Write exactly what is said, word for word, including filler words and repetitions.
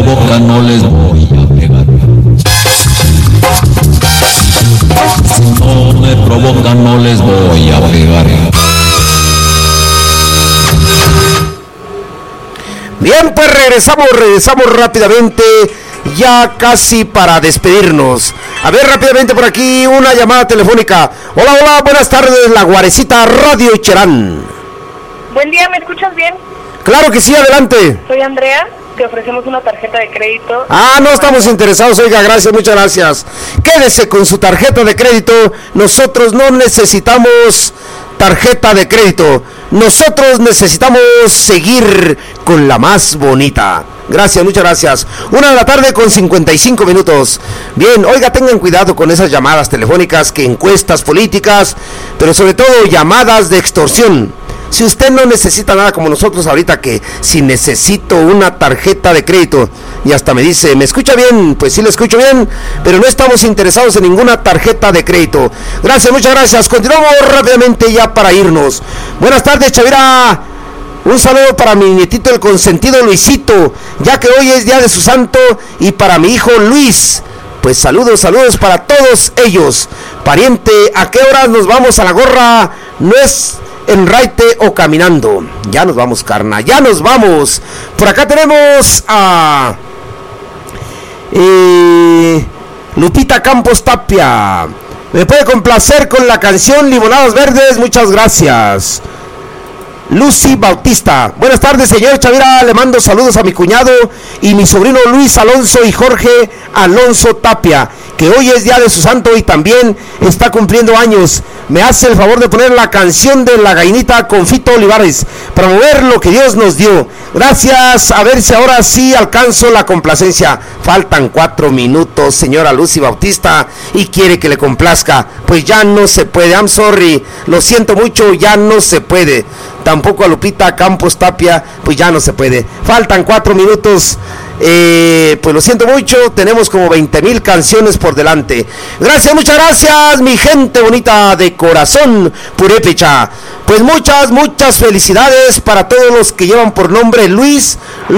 provocan no les voy a pegar. Si no me provocan no les voy a pegar. Bien, pues regresamos, regresamos rápidamente, ya casi para despedirnos. A ver, rápidamente por aquí, una llamada telefónica. Hola, hola, buenas tardes, La Guarecita Radio Cherán. Buen día, ¿me escuchas bien? Claro que sí, adelante. Soy Andrea, te ofrecemos una tarjeta de crédito. Ah, no estamos interesados, oiga, gracias, muchas gracias. Quédese con su tarjeta de crédito, nosotros no necesitamos tarjeta de crédito. Nosotros necesitamos seguir con la más bonita. Gracias, muchas gracias. Una de la tarde con cincuenta y cinco minutos. Bien, oiga, tengan cuidado con esas llamadas telefónicas, que encuestas políticas, pero sobre todo llamadas de extorsión. Si usted no necesita nada como nosotros ahorita, que si necesito una tarjeta de crédito, y hasta me dice, ¿me escucha bien? Pues sí, le escucho bien, pero no estamos interesados en ninguna tarjeta de crédito. Gracias, muchas gracias. Continuamos rápidamente ya para irnos. Buenas tardes, Chavira. Un saludo para mi nietito el consentido Luisito, ya que hoy es día de su santo, y para mi hijo Luis. Pues saludos, saludos para todos ellos. Pariente, ¿a qué horas nos vamos a la gorra? No es en raite o caminando. Ya nos vamos, carna, ya nos vamos. Por acá tenemos a eh, Lupita Campos Tapia. Me puede complacer con la canción Limonadas Verdes, muchas gracias. Lucy Bautista, buenas tardes, señor Chavira, le mando saludos a mi cuñado y mi sobrino Luis Alonso y Jorge Alonso Tapia, que hoy es día de su santo y también está cumpliendo años. Me hace el favor de poner la canción de La Gallinita con Fito Olivares, para mover lo que Dios nos dio. Gracias, a ver si ahora sí alcanzo la complacencia. Faltan cuatro minutos, señora Lucy Bautista, y quiere que le complazca. Pues ya no se puede, I'm sorry, lo siento mucho, ya no se puede. Tampoco a Lupita Campos Tapia, pues ya no se puede. Faltan cuatro minutos. Eh, pues lo siento mucho, tenemos como veinte mil canciones por delante. Gracias, muchas gracias, mi gente bonita de corazón purépecha. Pues muchas, muchas felicidades para todos los que llevan por nombre Luis,